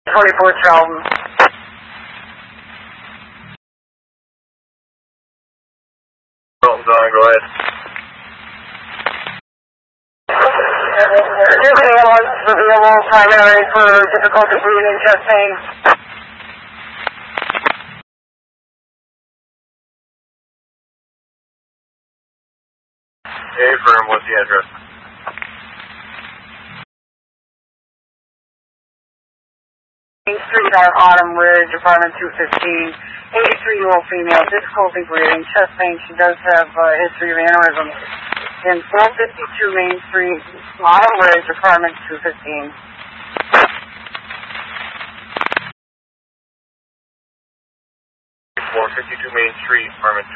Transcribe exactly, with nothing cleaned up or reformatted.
twenty-four Charlton. Charlton's on, go ahead. Duke ambulance available primary for difficulty breathing, chest pain. Hey, firm, what's the address? Main Street on Autumn Ridge, apartment two fifteen. eighty-three-year-old female, difficulty breathing, chest pain. She does have a history of aneurysm. In four fifty-two Main Street, Autumn Ridge, apartment two fifteen. four fifty-two Main Street, apartment